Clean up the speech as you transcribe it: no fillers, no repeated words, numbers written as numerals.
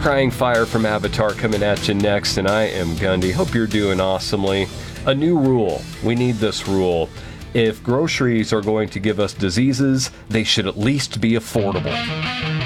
Crying Fire from Avatar coming at you next, and I am Gundy. Hope you're doing awesomely. A new rule. We need this rule. If groceries are going to give us diseases, they should at least be affordable.